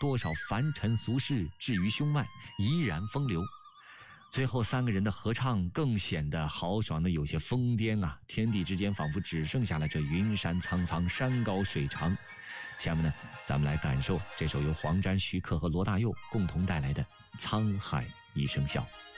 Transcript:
多少凡尘俗事置于胸外，怡然风流。最后三个人的合唱更显得豪爽的有些疯癫啊！天地之间仿佛只剩下了这云山苍苍，山高水长。下面呢，咱们来感受这首由黄沾、徐克和罗大佑共同带来的《沧海一声笑》。